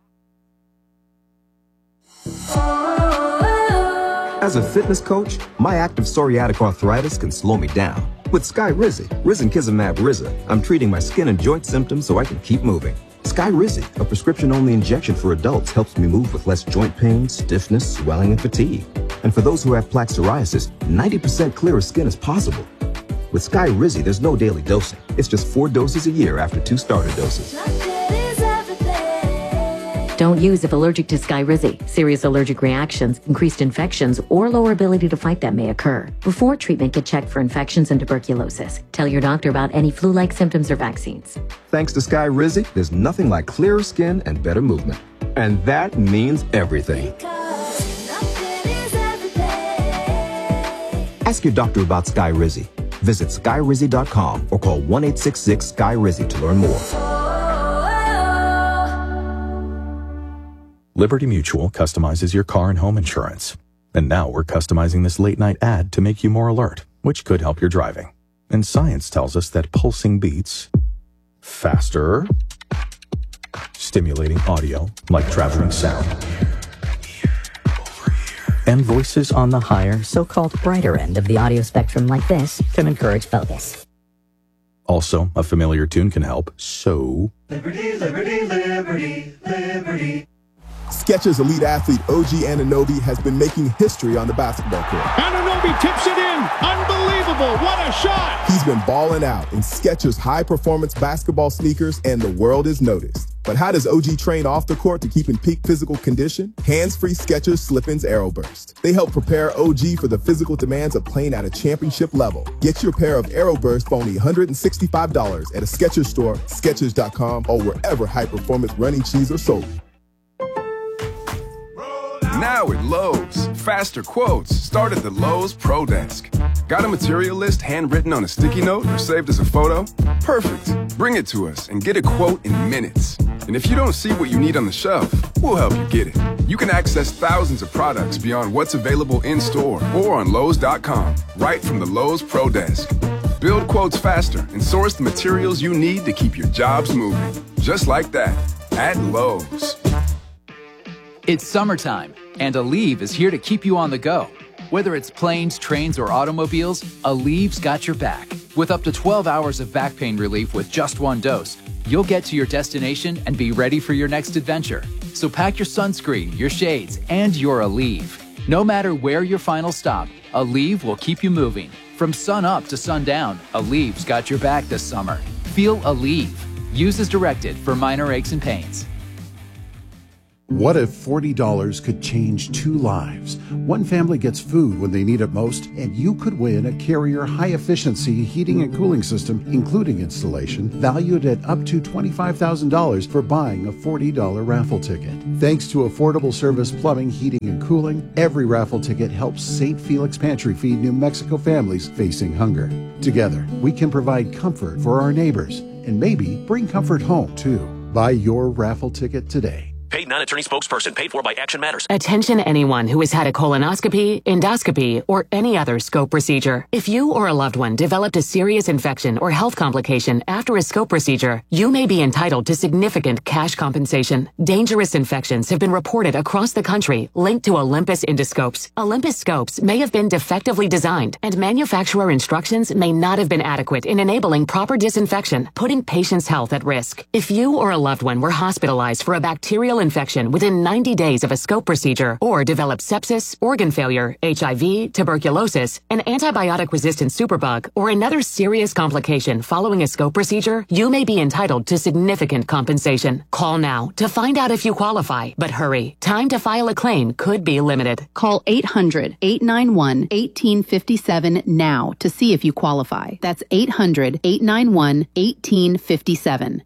As a fitness coach, my active psoriatic arthritis can slow me down. With Skyrizi, Risankizumab Riza, I'm treating my skin and joint symptoms so I can keep moving. Skyrizi, a prescription-only injection for adults, helps me move with less joint pain, stiffness, swelling, and fatigue. And for those who have plaque psoriasis, 90% clearer skin is possible. With Skyrizi, there's no daily dosing. It's just 4 doses a year after 2 starter doses. Don't use if allergic to Skyrizi. Serious allergic reactions, increased infections, or lower ability to fight them may occur. Before treatment, get checked for infections and tuberculosis. Tell your doctor about any flu-like symptoms or vaccines. Thanks to Skyrizi, there's nothing like clearer skin and better movement. And that means everything. Ask your doctor about Skyrizi. Visit Skyrizi.com or call 1-866-SKY-RIZI to learn more. Liberty Mutual customizes your car and home insurance. And now we're customizing this late-night ad to make you more alert, which could help your driving. And science tells us that pulsing beats, faster, stimulating audio like traveling sound, and voices on the higher, so-called brighter end of the audio spectrum like this can encourage focus. Also, a familiar tune can help, so... Liberty, liberty, liberty, liberty. Skechers elite athlete OG Anunoby has been making history on the basketball court. Anunoby tips it in. Unbelievable. What a shot. He's been balling out in Skechers high-performance basketball sneakers, and the world is noticed. But how does OG train off the court to keep in peak physical condition? Hands-free Skechers Slip-ins Aeroburst. They help prepare OG for the physical demands of playing at a championship level. Get your pair of Aeroburst for only $165 at a Skechers store, Skechers.com, or wherever high-performance running shoes are sold. Now at Lowe's, faster quotes start at the Lowe's Pro Desk. Got a material list handwritten on a sticky note or saved as a photo? Perfect. Bring it to us and get a quote in minutes. And if you don't see what you need on the shelf, we'll help you get it. You can access thousands of products beyond what's available in-store or on Lowe's.com, right from the Lowe's Pro Desk. Build quotes faster and source the materials you need to keep your jobs moving. Just like that, at Lowe's. It's summertime, and Aleve is here to keep you on the go. Whether it's planes, trains, or automobiles, Alleve's got your back. With up to 12 hours of back pain relief with just one dose, you'll get to your destination and be ready for your next adventure. So pack your sunscreen, your shades, and your Aleve. No matter where your final stop, Aleve will keep you moving. From sun up to sundown, Alleve's got your back this summer. Feel Aleve. Use as directed for minor aches and pains. What if $40 could change 2 lives? One family gets food when they need it most, and you could win a Carrier high-efficiency heating and cooling system, including installation, valued at up to $25,000 for buying a $40 raffle ticket. Thanks to Affordable Service Plumbing, Heating, and Cooling, every raffle ticket helps St. Felix Pantry feed New Mexico families facing hunger. Together, we can provide comfort for our neighbors, and maybe bring comfort home, too. Buy your raffle ticket today. Paid non-attorney spokesperson. Paid for by Action Matters. Attention anyone who has had a colonoscopy, endoscopy, or any other scope procedure. If you or a loved one developed a serious infection or health complication after a scope procedure, you may be entitled to significant cash compensation. Dangerous infections have been reported across the country linked to Olympus endoscopes. Olympus scopes may have been defectively designed, and manufacturer instructions may not have been adequate in enabling proper disinfection, putting patients' health at risk. If you or a loved one were hospitalized for a bacterial infection within 90 days of a scope procedure, or developed sepsis, organ failure, HIV, tuberculosis, an antibiotic-resistant superbug, or another serious complication following a scope procedure, you may be entitled to significant compensation. Call now to find out if you qualify, but hurry. Time to file a claim could be limited. Call 800-891-1857 now to see if you qualify. That's 800-891-1857.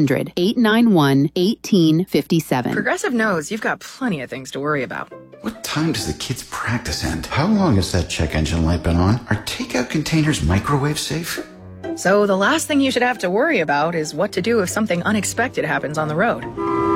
800-891-1857. Progressive knows you've got plenty of things to worry about. What time does the kids' practice end? How long has that check engine light been on? Are takeout containers microwave safe? So the last thing you should have to worry about is what to do if something unexpected happens on the road.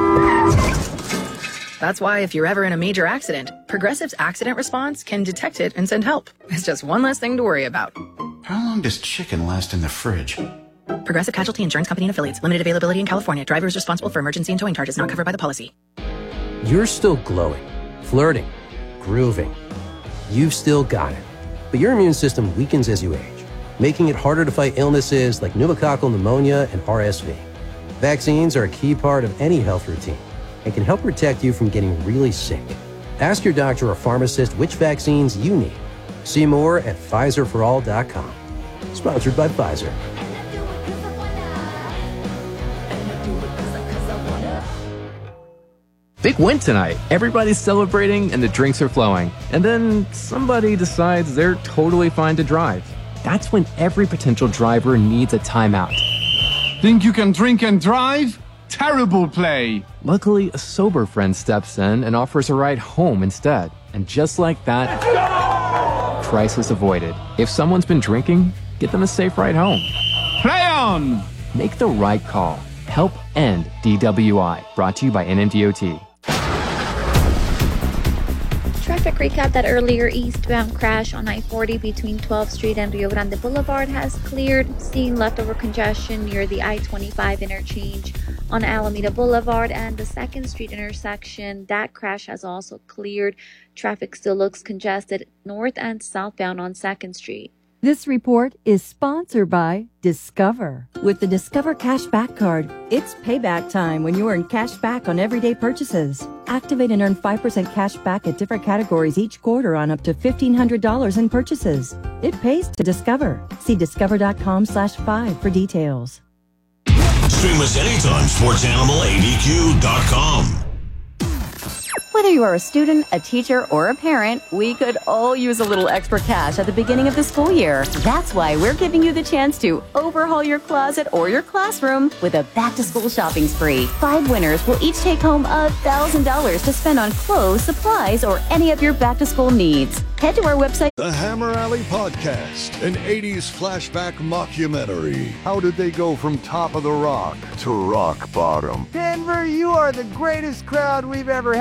That's why if you're ever in a major accident, Progressive's accident response can detect it and send help. It's just one less thing to worry about. How long does chicken last in the fridge? Progressive Casualty Insurance Company and Affiliates. Limited availability in California. Driver is responsible for emergency and towing charges not covered by the policy. You're still glowing, flirting, grooving. You've still got it. But your immune system weakens as you age, making it harder to fight illnesses like pneumococcal pneumonia and RSV. Vaccines are a key part of any health routine and can help protect you from getting really sick. Ask your doctor or pharmacist which vaccines you need. See more at PfizerForAll.com. Sponsored by Pfizer. Big win tonight. Everybody's celebrating and the drinks are flowing. And then somebody decides they're totally fine to drive. That's when every potential driver needs a timeout. Think you can drink and drive? Terrible play. Luckily, a sober friend steps in and offers a ride home instead. And just like that, crisis avoided. If someone's been drinking, get them a safe ride home. Play on! Make the right call. Help end DWI. Brought to you by NMDOT. Traffic recap: that earlier eastbound crash on I-40 between 12th Street and Rio Grande Boulevard has cleared. Seeing leftover congestion near the I-25 interchange on Alameda Boulevard and the 2nd Street intersection. That crash has also cleared. Traffic still looks congested north and southbound on 2nd Street. This report is sponsored by Discover. With the Discover Cashback Card, it's payback time when you earn cash back on everyday purchases. Activate and earn 5% cash back at different categories each quarter on up to $1,500 in purchases. It pays to Discover. See discover.com/5 for details. Stream us anytime, sportsanimaladq.com. Whether you are a student, a teacher, or a parent, we could all use a little extra cash at the beginning of the school year. That's why we're giving you the chance to overhaul your closet or your classroom with a back-to-school shopping spree. 5 winners will each take home $1,000 to spend on clothes, supplies, or any of your back-to-school needs. Head to our website. The Hammer Alley Podcast, an 80s flashback mockumentary. How did they go from top of the rock to rock bottom? Denver, you are the greatest crowd we've ever had.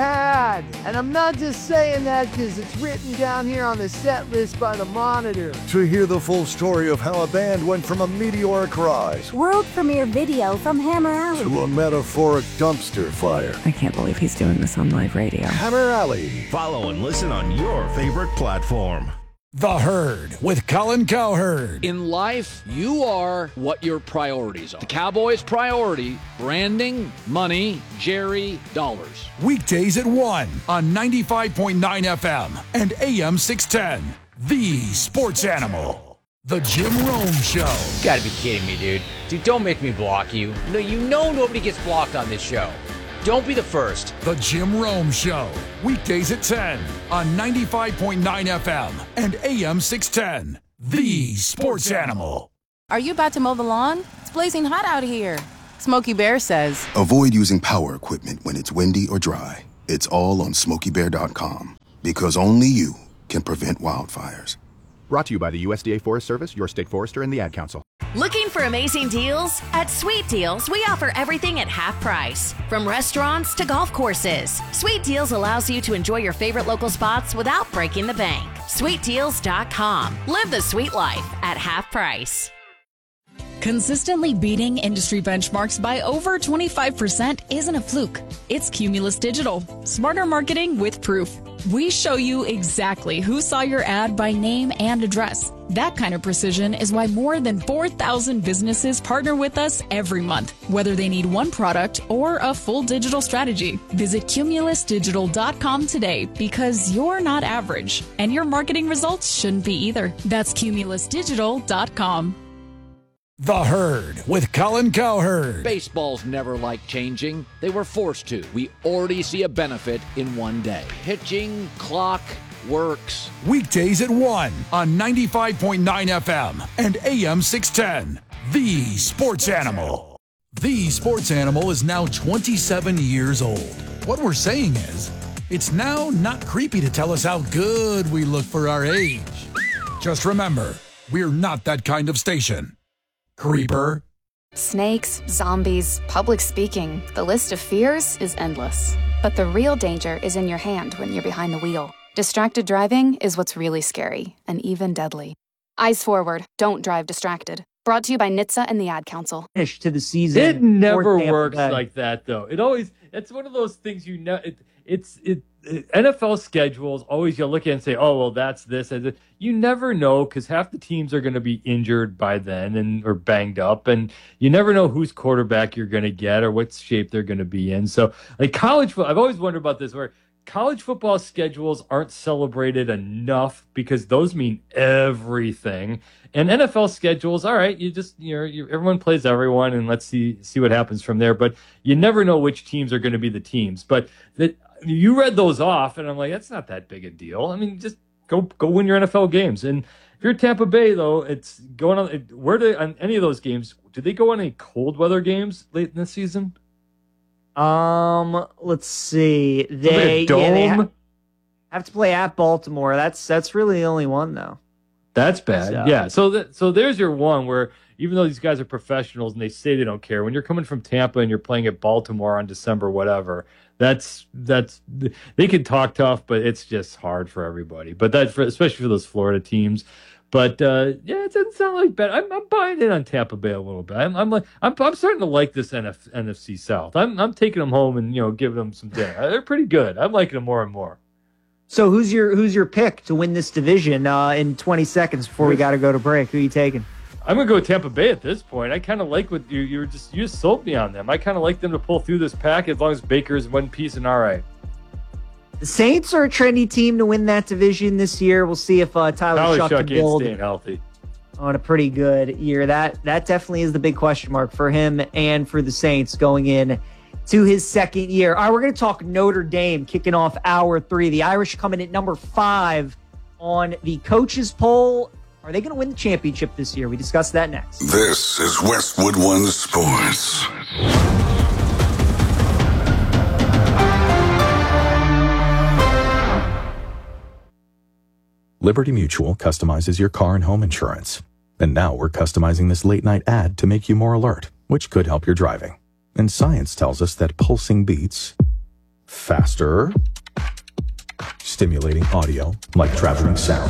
bad. And I'm not just saying that because it's written down here on the set list by the Monitor. To hear the full story of how a band went from a meteoric rise, world premiere video from Hammer Alley, to a metaphoric dumpster fire. I can't believe he's doing this on live radio. Hammer Alley. Follow and listen on your favorite platform. The Herd with Colin Cowherd. In life, you are what your priorities are. The Cowboys' priority, branding, money, Jerry, dollars. Weekdays at 1 on 95.9 FM and AM 610. The Sports Animal. The Jim Rome Show. You gotta be kidding me, dude. Dude, don't make me block you. No, you know nobody gets blocked on this show. Don't be the first. The Jim Rome Show. Weekdays at 10 on 95.9 FM and AM 610. The Sports Animal. Are you about to mow the lawn? It's blazing hot out here. Smokey Bear says, avoid using power equipment when it's windy or dry. It's all on SmokeyBear.com. Because only you can prevent wildfires. Brought to you by the USDA Forest Service, your state forester, and the Ad Council. Looking for amazing deals? At Sweet Deals, we offer everything at half price. From restaurants to golf courses, Sweet Deals allows you to enjoy your favorite local spots without breaking the bank. SweetDeals.com. Live the sweet life at half price. Consistently beating industry benchmarks by over 25% isn't a fluke. It's Cumulus Digital. Smarter marketing with proof. We show you exactly who saw your ad by name and address. That kind of precision is why more than 4,000 businesses partner with us every month, whether they need one product or a full digital strategy. Visit CumulusDigital.com today because you're not average, and your marketing results shouldn't be either. That's CumulusDigital.com. The Herd with Colin Cowherd. Baseball's never liked changing. They were forced to. We already see a benefit in one day. Pitching, clock, works. Weekdays at 1 on 95.9 FM and AM 610. The Sports Animal. The Sports Animal is now 27 years old. What we're saying is, it's now not creepy to tell us how good we look for our age. Just remember, we're not that kind of station. Creeper. Snakes, zombies, public speaking. The list of fears is endless. But the real danger is in your hand when you're behind the wheel. Distracted driving is what's really scary and even deadly. Eyes forward. Don't drive distracted. Brought to you by NHTSA and the Ad Council. Finish to the season. It never works like that, though. It always, it's one of those things NFL schedules, always you look at it and say, oh, well, that's this. You never know because half the teams are going to be injured by then or banged up. And you never know whose quarterback you're going to get or what shape they're going to be in. So like college football, I've always wondered about this where college football schedules aren't celebrated enough because those mean everything. And NFL schedules, all right, everyone plays everyone and let's see what happens from there. But you never know which teams are going to be the teams. But you read those off, and I'm like, that's not that big a deal. I mean, just go win your NFL games. And if you're Tampa Bay, though, it's going on. On any of those games, do they go on any cold weather games late in the season? Let's see. They have to play at Baltimore. That's really the only one, though. That's bad. Yeah. So there's your one where even though these guys are professionals and they say they don't care, when you're coming from Tampa and you're playing at Baltimore on December whatever, that's they can talk tough, but it's just hard for everybody. But especially for those Florida teams. But it doesn't sound like bad. I'm buying in on Tampa Bay a little bit. I'm starting to like this NFC South. I'm taking them home and giving them some dinner. They're pretty good. I'm liking them more and more. So who's your pick to win this division in 20 seconds before we got to go to break? Who are you taking? I'm going to go Tampa Bay at this point. I kind of like what you just sold me on them. I kind of like them to pull through this pack as long as Baker's one piece and all right. The Saints are a trendy team to win that division this year. We'll see if Tyler Shuck can build staying healthy on a pretty good year. That definitely is the big question mark for him and for the Saints going in to his second year. All right, we're going to talk Notre Dame kicking off hour 3. The Irish coming in at number 5 on the coaches poll. Are they going to win the championship this year? We discuss that next. This is Westwood One Sports. Liberty Mutual customizes your car and home insurance. And now we're customizing this late-night ad to make you more alert, which could help your driving. And science tells us that pulsing beats faster, stimulating audio like traveling sound,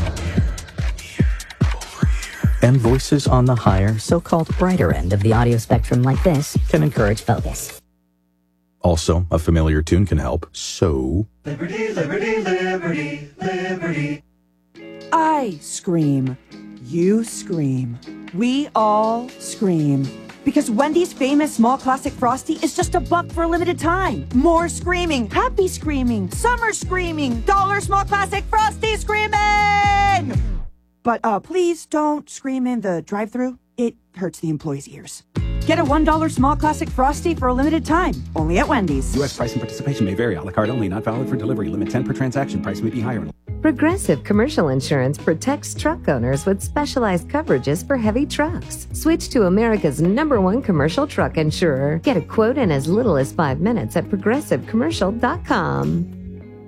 and voices on the higher, so-called brighter end of the audio spectrum like this can encourage focus. Also, a familiar tune can help, so... Liberty, liberty, liberty, liberty. I scream. You scream. We all scream. Because Wendy's famous small classic Frosty is just $1 for a limited time. More screaming, happy screaming, summer screaming, dollar small classic Frosty screaming! But please don't scream in the drive-thru. It hurts the employees' ears. Get a $1 small classic Frosty for a limited time, only at Wendy's. U.S. price and participation may vary. A la carte only, not valid for delivery. Limit 10 per transaction. Price may be higher. Progressive Commercial Insurance protects truck owners with specialized coverages for heavy trucks. Switch to America's #1 commercial truck insurer. Get a quote in as little as 5 minutes at progressivecommercial.com.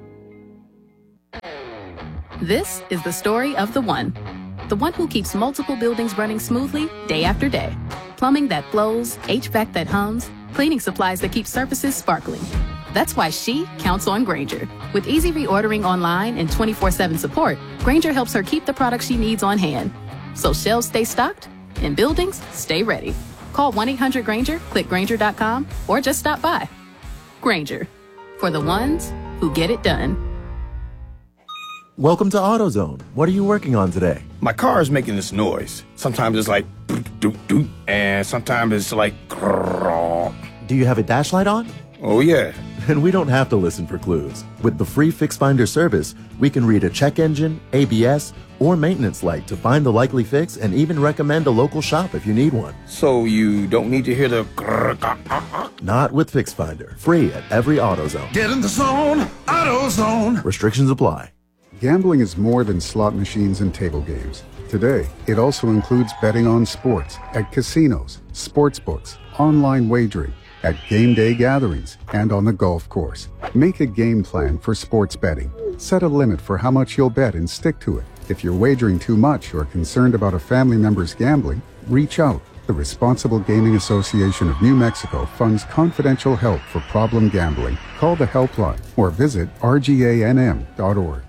This is the story of the one who keeps multiple buildings running smoothly day after day. Plumbing that flows, HVAC that hums, cleaning supplies that keep surfaces sparkling. That's why she counts on Grainger. With easy reordering online and 24/7 support, Grainger helps her keep the products she needs on hand. So shelves stay stocked and buildings stay ready. Call 1-800-GRAINGER, click Grainger.com, or just stop by. Grainger, for the ones who get it done. Welcome to AutoZone. What are you working on today? My car is making this noise. Sometimes it's like doot doot, and sometimes it's like grrr. Do you have a dash light on? Oh yeah. And we don't have to listen for clues. With the free Fix Finder service, we can read a check engine, ABS, or maintenance light to find the likely fix and even recommend a local shop if you need one. So you don't need to hear the grrr. Not with Fix Finder. Free at every AutoZone. Get in the zone, AutoZone. Restrictions apply. Gambling is more than slot machines and table games. Today, it also includes betting on sports at casinos, sports books, online wagering, at game day gatherings, and on the golf course. Make a game plan for sports betting. Set a limit for how much you'll bet and stick to it. If you're wagering too much or concerned about a family member's gambling, reach out. The Responsible Gaming Association of New Mexico funds confidential help for problem gambling. Call the helpline or visit rganm.org.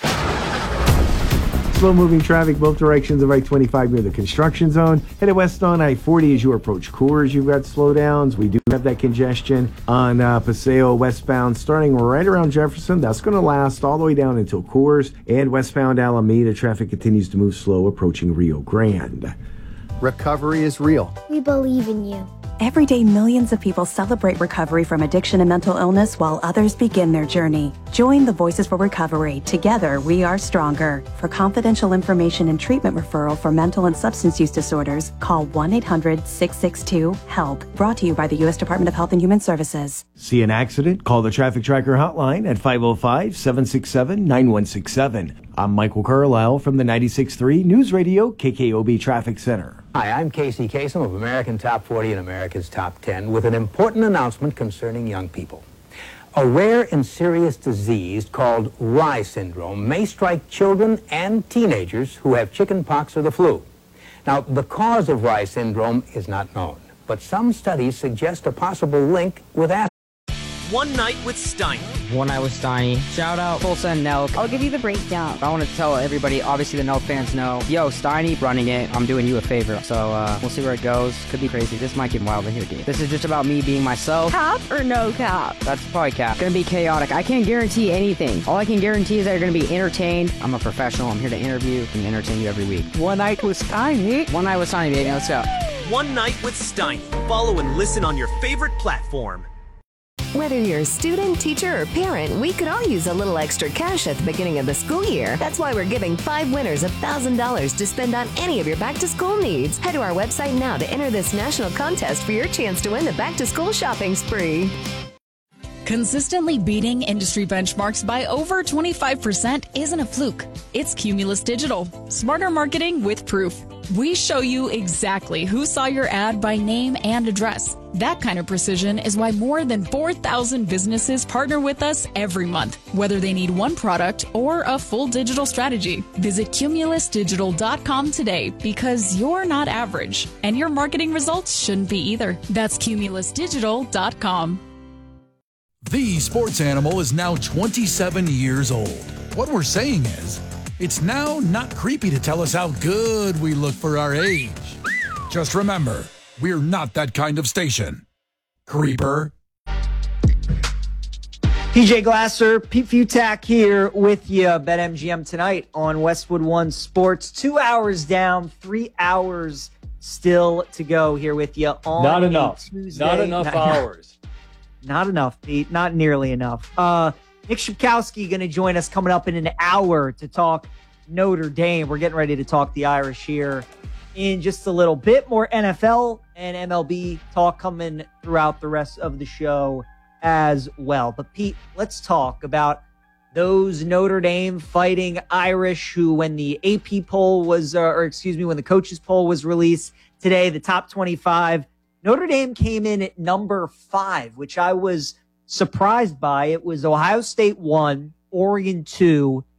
Slow-moving traffic both directions of I-25 near the construction zone. Headed west on I-40 as you approach Coors. You've got slowdowns. We do have that congestion on Paseo westbound starting right around Jefferson. That's going to last all the way down until Coors. And westbound Alameda, traffic continues to move slow approaching Rio Grande. Recovery is real. We believe in you. Every day, millions of people celebrate recovery from addiction and mental illness while others begin their journey. Join the Voices for Recovery. Together, we are stronger. For confidential information and treatment referral for mental and substance use disorders, call 1-800-662-HELP. Brought to you by the U.S. Department of Health and Human Services. See an accident? Call the Traffic Tracker hotline at 505-767-9167. I'm Michael Carlisle from the 96.3 News Radio KKOB Traffic Center. Hi, I'm Casey Kasem of American Top 40 and America's Top 10 with an important announcement concerning young people. A rare and serious disease called Rye syndrome may strike children and teenagers who have chickenpox or the flu. Now, the cause of Rye syndrome is not known, but some studies suggest a possible link with athletes. One Night with Steiny. One Night with Steiny. Shout out Full Send Nelk. I'll give you the breakdown. I want to tell everybody, obviously the Nelk fans know, yo, Steiny running it, I'm doing you a favor. So we'll see where it goes. Could be crazy. This might get wild in here, dude. This is just about me being myself. Cap or no cap? That's probably cap. Gonna be chaotic. I can't guarantee anything. All I can guarantee is that you're gonna be entertained. I'm a professional. I'm here to interview and entertain you every week. One Night with Steiny. One Night with Steiny, baby. Let's go. One Night with Steiny. Follow and listen on your favorite platform. Whether you're a student, teacher, or parent, we could all use a little extra cash at the beginning of the school year. That's why we're giving 5 winners $1,000 to spend on any of your back-to-school needs. Head to our website now to enter this national contest for your chance to win the back-to-school shopping spree. Consistently beating industry benchmarks by over 25% isn't a fluke. It's Cumulus Digital. Smarter marketing with proof. We show you exactly who saw your ad by name and address. That kind of precision is why more than 4,000 businesses partner with us every month, whether they need one product or a full digital strategy. Visit cumulusdigital.com today because you're not average and your marketing results shouldn't be either. That's cumulusdigital.com. The Sports Animal is now 27 years old. What we're saying is, it's now not creepy to tell us how good we look for our age. Just remember, we're not that kind of station. Creeper. PJ Glasser, Pete Futak here with you. BetMGM tonight on Westwood One Sports. 2 hours down, 3 hours still to go here with you on Not enough. Tuesday. Not enough hours. Not enough, Pete. Not nearly enough. Nick Shipkowski going to join us coming up in an hour to talk Notre Dame. We're getting ready to talk the Irish here in just a little bit. More NFL and MLB talk coming throughout the rest of the show as well. But Pete, let's talk about those Notre Dame Fighting Irish who, when the AP poll was, when the coaches poll was released today, the top 25, Notre Dame came in at number 5, which I was surprised by. It was Ohio State 1, Oregon 2,